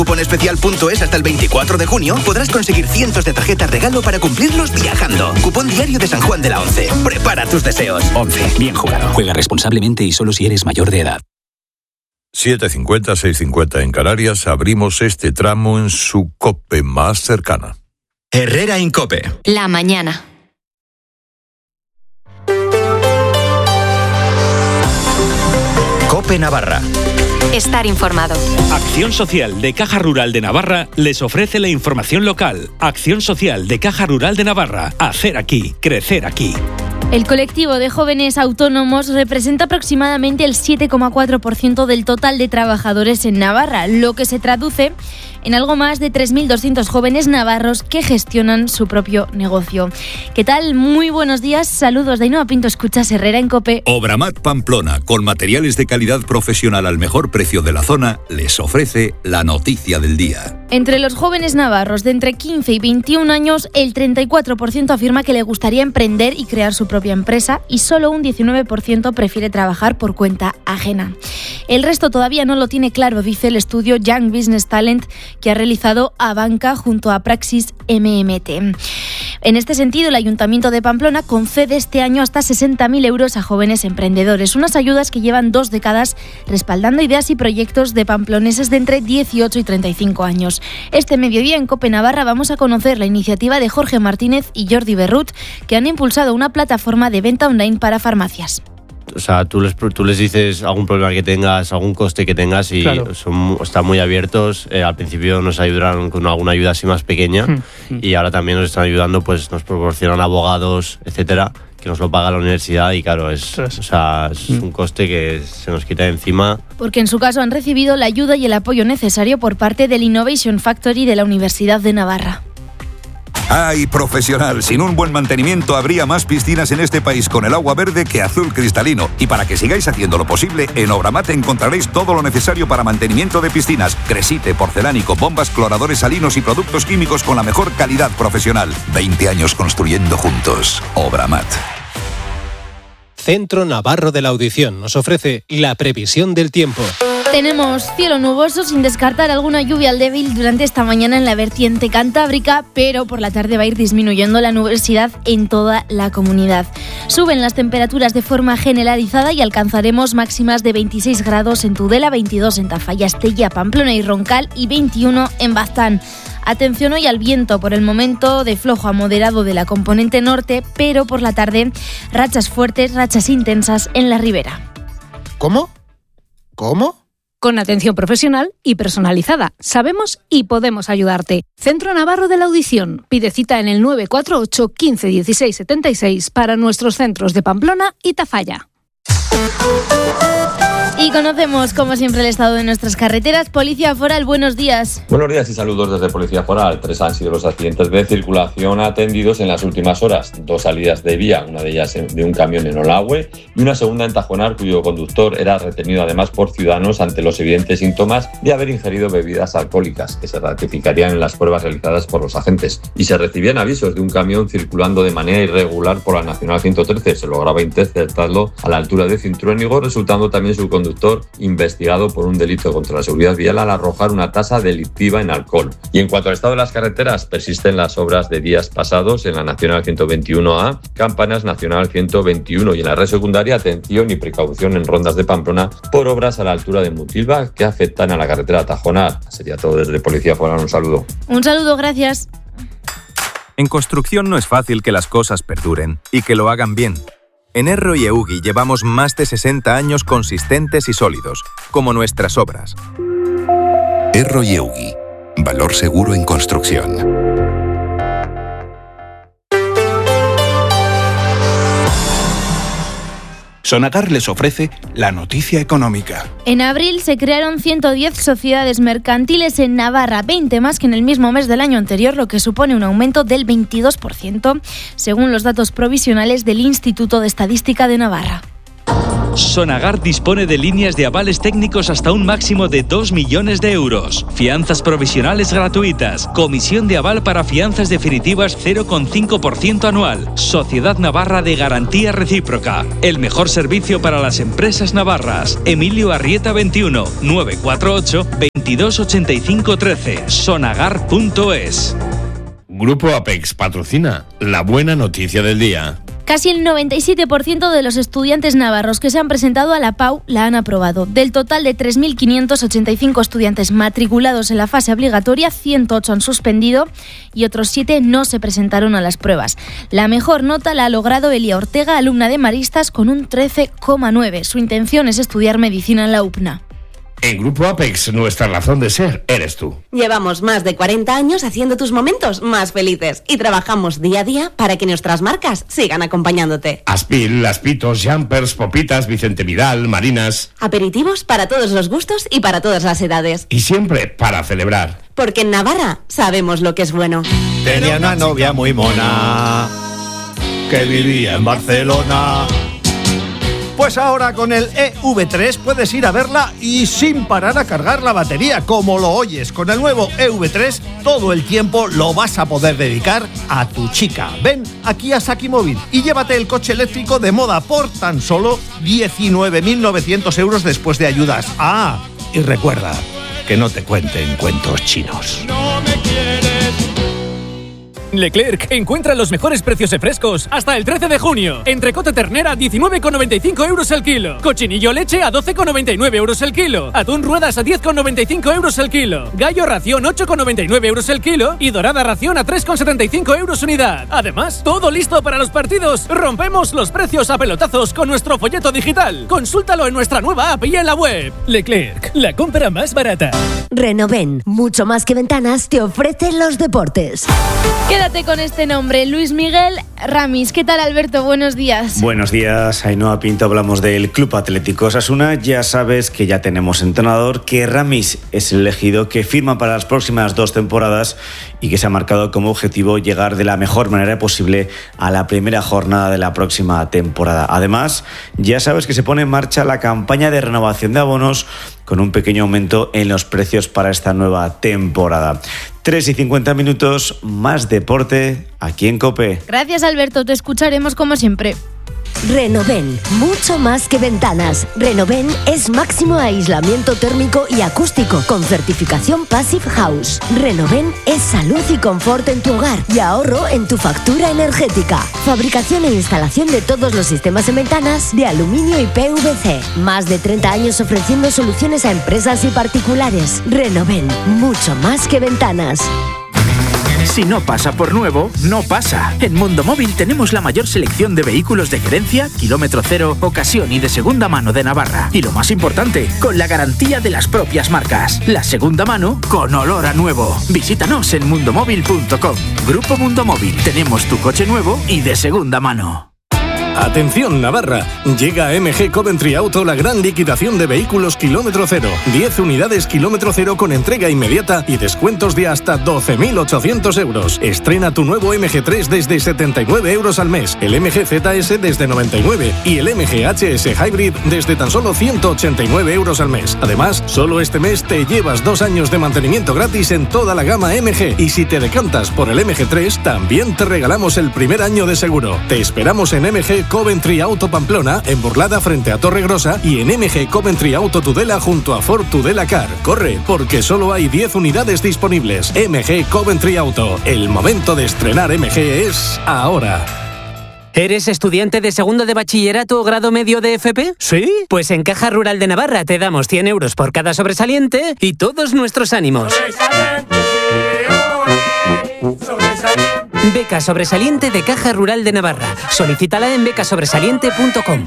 Cuponespecial.es hasta el 24 de junio podrás conseguir cientos de tarjetas regalo para cumplirlos viajando. Cupón diario de San Juan de la Once. Prepara tus deseos. 11. Bien jugado. Juega responsablemente y solo si eres mayor de edad. 7:50, 6:50 en Canarias. Abrimos este tramo en su COPE más cercana. Herrera Incope. La mañana. COPE Navarra. Estar informado. Acción Social de Caja Rural de Navarra les ofrece la información local. Acción Social de Caja Rural de Navarra. Hacer aquí, crecer aquí. El colectivo de jóvenes autónomos representa aproximadamente el 7,4% del total de trabajadores en Navarra, lo que se traduce en algo más de 3.200 jóvenes navarros que gestionan su propio negocio. ¿Qué tal? Muy buenos días. Saludos de Ainhoa Pinto. Escuchas Herrera en COPE. Obramat Pamplona, con materiales de calidad profesional al mejor precio de la zona, les ofrece la noticia del día. Entre los jóvenes navarros de entre 15 y 21 años, el 34% afirma que le gustaría emprender y crear su propia empresa y solo un 19% prefiere trabajar por cuenta ajena. El resto todavía no lo tiene claro, dice el estudio Young Business Talent que ha realizado Abanca junto a Praxis MMT. En este sentido, el Ayuntamiento de Pamplona concede este año hasta 60.000 euros a jóvenes emprendedores, unas ayudas que llevan 2 décadas respaldando ideas y proyectos de pamploneses de entre 18 y 35 años. Este mediodía en COPE Navarra vamos a conocer la iniciativa de Jorge Martínez y Jordi Berrut, que han impulsado una plataforma de venta online para farmacias. O sea, tú les dices algún problema que tengas, algún coste que tengas y claro, están muy abiertos. Al principio nos ayudaron con alguna ayuda así más pequeña y ahora también nos están ayudando, pues nos proporcionan abogados, etcétera, que nos lo paga la universidad y claro, es un coste que se nos quita de encima. Porque en su caso han recibido la ayuda y el apoyo necesario por parte del Innovation Factory de la Universidad de Navarra. ¡Ay, profesional! Sin un buen mantenimiento habría más piscinas en este país con el agua verde que azul cristalino. Y para que sigáis haciendo lo posible, en Obramat encontraréis todo lo necesario para mantenimiento de piscinas. Cresite, porcelánico, bombas, cloradores salinos y productos químicos con la mejor calidad profesional. 20 años construyendo juntos. Obramat. Centro Navarro de la Audición nos ofrece la previsión del tiempo. Tenemos cielo nuboso sin descartar alguna lluvia al débil durante esta mañana en la vertiente cantábrica, pero por la tarde va a ir disminuyendo la nubosidad en toda la comunidad. Suben las temperaturas de forma generalizada y alcanzaremos máximas de 26 grados en Tudela, 22 en Tafalla, Estella, Pamplona y Roncal y 21 en Baztán. Atención hoy al viento, por el momento de flojo a moderado de la componente norte, pero por la tarde rachas fuertes, rachas intensas en la ribera. ¿Cómo? Con atención profesional y personalizada. Sabemos y podemos ayudarte. Centro Navarro de la Audición. Pide cita en el 948 15 16 76 para nuestros centros de Pamplona y Tafalla. Y conocemos, como siempre, el estado de nuestras carreteras. Policía Foral, buenos días. Buenos días y saludos desde Policía Foral. 3 han sido los accidentes de circulación atendidos en las últimas horas. 2 salidas de vía, una de ellas de un camión en Olagüe y una segunda en Tajonar, cuyo conductor era retenido además por ciudadanos ante los evidentes síntomas de haber ingerido bebidas alcohólicas, que se ratificarían en las pruebas realizadas por los agentes. Y se recibían avisos de un camión circulando de manera irregular por la Nacional 113. Se lograba interceptarlo a la altura de Cintruénigo, resultando también su conductor investigado por un delito contra la seguridad vial al arrojar una tasa delictiva en alcohol. Y en cuanto al estado de las carreteras, persisten las obras de días pasados en la Nacional 121A, Campanas, Nacional 121 y en la red secundaria, atención y precaución en rondas de Pamplona por obras a la altura de Mutilva que afectan a la carretera Tajonar. Sería todo desde Policía Foral. Un saludo. Un saludo, gracias. En construcción no es fácil que las cosas perduren y que lo hagan bien. En Erro y Eugui llevamos más de 60 años consistentes y sólidos, como nuestras obras. Erro y Eugui, valor seguro en construcción. Sonagar les ofrece la noticia económica. En abril se crearon 110 sociedades mercantiles en Navarra, 20 más que en el mismo mes del año anterior, lo que supone un aumento del 22%, según los datos provisionales del Instituto de Estadística de Navarra. Sonagar dispone de líneas de avales técnicos hasta un máximo de 2 millones de euros. Fianzas provisionales gratuitas. Comisión de aval para fianzas definitivas 0,5% anual. Sociedad Navarra de Garantía Recíproca. El mejor servicio para las empresas navarras. Emilio Arrieta 21 948 20 22 85 13. Sonagar.es. Grupo Apex patrocina la buena noticia del día. Casi el 97% de los estudiantes navarros que se han presentado a la PAU la han aprobado. Del total de 3.585 estudiantes matriculados en la fase obligatoria, 108 han suspendido y otros 7 no se presentaron a las pruebas. La mejor nota la ha logrado Elia Ortega, alumna de Maristas, con un 13,9. Su intención es estudiar medicina en la UPNA. En Grupo Apex, nuestra razón de ser eres tú. Llevamos más de 40 años haciendo tus momentos más felices y trabajamos día a día para que nuestras marcas sigan acompañándote. Aspil, Aspitos, Jumpers, Popitas, Vicente Vidal, Marinas. Aperitivos para todos los gustos y para todas las edades. Y siempre para celebrar. Porque en Navarra sabemos lo que es bueno. Tenía una novia muy mona que vivía en Barcelona. Pues ahora con el EV3 puedes ir a verla y sin parar a cargar la batería, como lo oyes. Con el nuevo EV3 todo el tiempo lo vas a poder dedicar a tu chica. Ven aquí a Saki Móvil y llévate el coche eléctrico de moda por tan solo 19.900 euros después de ayudas. Ah, y recuerda que no te cuenten cuentos chinos. No me quieres. Leclerc encuentra los mejores precios de frescos hasta el 13 de junio. Entrecote ternera 19,95 euros el kilo. Cochinillo leche a 12,99 euros el kilo. Atún ruedas a 10,95 euros el kilo. Gallo ración 8,99 euros el kilo. Y dorada ración a 3,75 euros unidad. Además, todo listo para los partidos. Rompemos los precios a pelotazos con nuestro folleto digital. Consúltalo en nuestra nueva app y en la web. Leclerc, la compra más barata. Renoven, mucho más que ventanas, te ofrecen los deportes. Quédate con este nombre, Luis Miguel Ramis. ¿Qué tal, Alberto? Buenos días. Buenos días, Ainhoa Pinto. Hablamos del Club Atlético Osasuna. Ya sabes que ya tenemos entrenador, que Ramis es el elegido, que firma para las próximas 2 temporadas y que se ha marcado como objetivo llegar de la mejor manera posible a la primera jornada de la próxima temporada. Además, ya sabes que se pone en marcha la campaña de renovación de abonos con un pequeño aumento en los precios para esta nueva temporada. 3:50, más deporte aquí en COPE. Gracias, Alberto, te escucharemos como siempre. Renoven, mucho más que ventanas. Renoven es máximo aislamiento térmico y acústico con certificación Passive House. Renoven es salud y confort en tu hogar y ahorro en tu factura energética. Fabricación e instalación de todos los sistemas en ventanas de aluminio y PVC. Más de 30 años ofreciendo soluciones a empresas y particulares. Renoven, mucho más que ventanas. Si no pasa por nuevo, no pasa. En Mundo Móvil tenemos la mayor selección de vehículos de gerencia, kilómetro cero, ocasión y de segunda mano de Navarra. Y lo más importante, con la garantía de las propias marcas. La segunda mano con olor a nuevo. Visítanos en mundomóvil.com. Grupo Mundo Móvil. Tenemos tu coche nuevo y de segunda mano. Atención Navarra, llega a MG Coventry Auto la gran liquidación de vehículos kilómetro cero. 10 unidades kilómetro cero con entrega inmediata y descuentos de hasta 12.800 euros. Estrena tu nuevo MG3 desde 79 euros al mes, el MG ZS desde 99 y el MG HS Hybrid desde tan solo 189 euros al mes. Además, solo este mes te llevas 2 años de mantenimiento gratis en toda la gama MG y si te decantas por el MG3 también te regalamos el primer año de seguro. Te esperamos en MG Coventry Auto Pamplona, en Burlada frente a Torregrosa y en MG Coventry Auto Tudela junto a Ford Tudela Car. Corre, porque solo hay 10 unidades disponibles. MG Coventry Auto. El momento de estrenar MG es ahora. ¿Eres estudiante de segundo de bachillerato o grado medio de FP? ¿Sí? Pues en Caja Rural de Navarra te damos 100 euros por cada sobresaliente y todos nuestros ánimos. Beca Sobresaliente de Caja Rural de Navarra. Solicítala en becasobresaliente.com.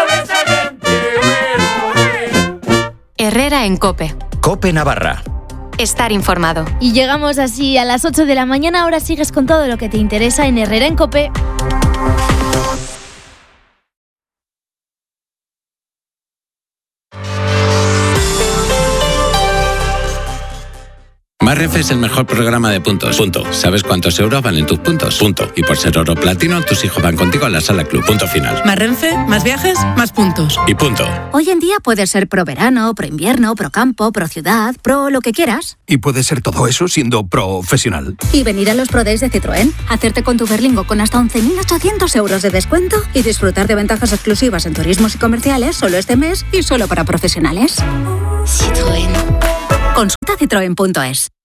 Herrera en COPE. COPE Navarra. Estar informado. Y llegamos así a las 8 de la mañana. Ahora sigues con todo lo que te interesa en Herrera en COPE. Más Renfe es el mejor programa de puntos. Punto. ¿Sabes cuántos euros valen tus puntos? Punto. Y por ser oro platino, tus hijos van contigo a la sala club. Punto final. Más Renfe, más viajes, más puntos. Y punto. Hoy en día puedes ser pro verano, pro invierno, pro campo, pro ciudad, pro lo que quieras. Y puedes ser todo eso siendo profesional. Y venir a los Pro Days de Citroën, hacerte con tu Berlingo con hasta 11.800 euros de descuento y disfrutar de ventajas exclusivas en turismos y comerciales solo este mes y solo para profesionales. Citroën. Consulta citroen.es.